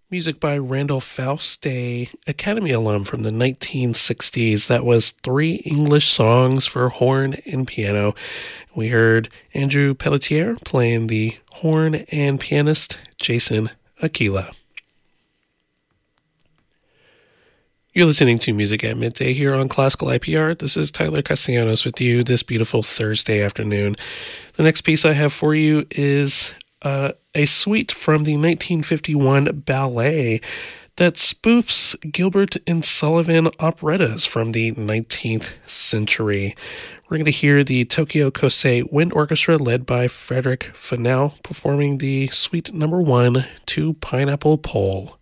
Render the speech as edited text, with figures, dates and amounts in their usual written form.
Music by Randall Faust, a Academy alum from the 1960s. That was three English songs for horn and piano. We heard Andrew Pelletier playing the horn and pianist Jason Aquila. You're listening to Music at Midday here on Classical IPR. This is Tyler Castellanos with you this beautiful Thursday afternoon. The next piece I have for you is a suite from the 1951 ballet that spoofs Gilbert and Sullivan operettas from the 19th century. We're going to hear the Tokyo Kosei Wind Orchestra led by Frederick Fennell performing the suite number 1 to Pineapple Pole.